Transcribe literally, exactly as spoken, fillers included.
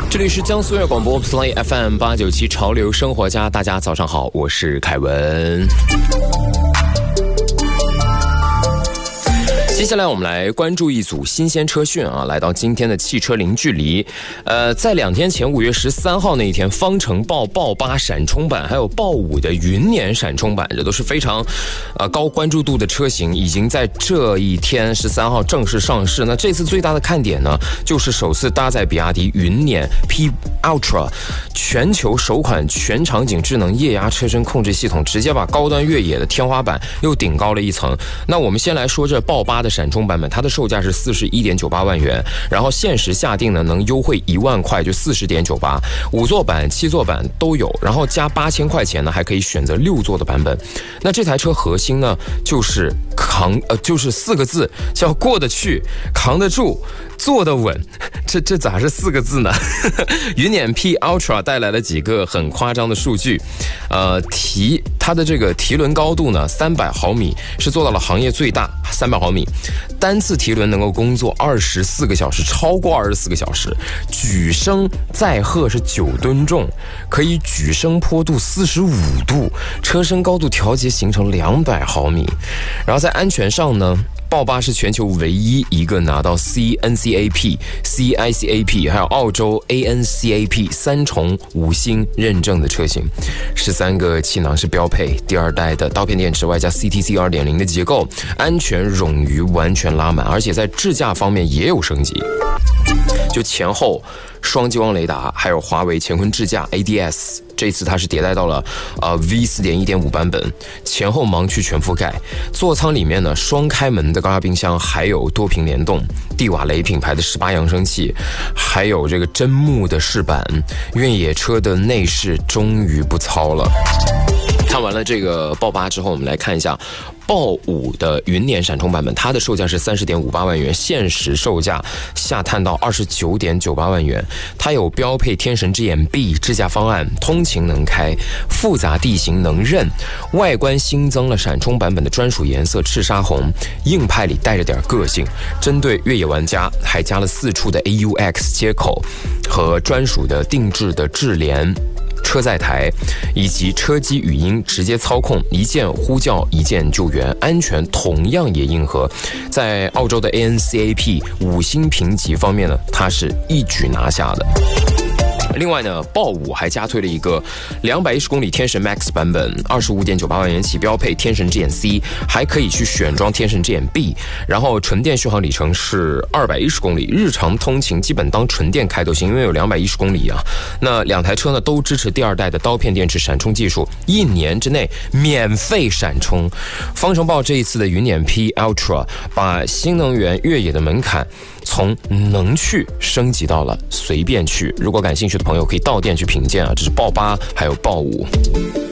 这里是江苏越广播 Play F M 八九七潮流生活家，大家早上好，我是凯文。接下来我们来关注一组新鲜车讯啊，来到今天的汽车零距离。呃，在两天前五月十三号那一天，方程豹豹八闪冲版还有豹五的云辇闪冲版，这都是非常呃高关注度的车型，已经在这一天十三号正式上市。那这次最大的看点呢，就是首次搭载比亚迪云辇 P Ultra 全球首款全场景智能液压车身控制系统，直接把高端越野的天花板又顶高了一层。那我们先来说这豹八的闪冲版本，它的售价是四十一点九八万元，然后限时下定呢能优惠一万块，就四十点九八，五座版、七座版都有，然后加八千块钱呢还可以选择六座的版本。那这台车核心呢就是扛，呃，就是四个字，叫过得去、扛得住、坐得稳。这这咋是四个字呢？云辇 P Ultra 带来了几个很夸张的数据，呃，提它的这个提轮高度呢，三百毫米，是做到了行业最大三百毫米，单次提轮能够工作二十四个小时，超过二十四个小时，举升载荷是九吨重，可以举升坡度四十五度，车身高度调节行程两百毫米，然后在安全上呢。豹八是全球唯一一个拿到 C N C A P、C I C A P 还有澳洲 A N C A P 三重五星认证的车型，十三个气囊是标配，第二代的刀片电池外加 C T C 二点零 的结构，安全冗余完全拉满，而且在智驾方面也有升级，就前后双激光雷达，还有华为乾坤智驾 A D S。这次它是迭代到了呃 V 四点一点五 版本，前后盲区全覆盖。座舱里面呢，双开门的高压冰箱，还有多屏联动，蒂瓦雷品牌的十八扬声器，还有这个真木的饰板。越野车的内饰终于不糙了。看完了这个豹八之后，我们来看一下豹五的云辇闪冲版本，它的售价是三十点五八万元，限时售价下探到二十九点九八万元。它有标配天神之眼 B 智驾方案，通勤能开，复杂地形能认。外观新增了闪冲版本的专属颜色赤砂红，硬派里带着点个性。针对越野玩家，还加了四处的 A U X 接口和专属的定制的智联车载台，以及车机语音直接操控，一键呼叫一键救援，安全同样也硬核。在澳洲的 A N C A P 五星评级方面呢，它是一举拿下的。另外呢，豹五还加推了一个两百一十公里天神 Max 版本，二十五点九八万元起标配天神之眼 C， 还可以去选装天神之眼 B， 然后纯电续航里程是二百一十公里，日常通勤基本当纯电开都行，因为有两百一十公里啊。那两台车呢都支持第二代的刀片电池闪充技术，一年之内免费闪充。方程豹这一次的云辇 P Ultra 把新能源越野的门槛从能去升级到了随便去。如果感兴趣的朋友可以到店去品鉴啊，这是豹八还有豹五。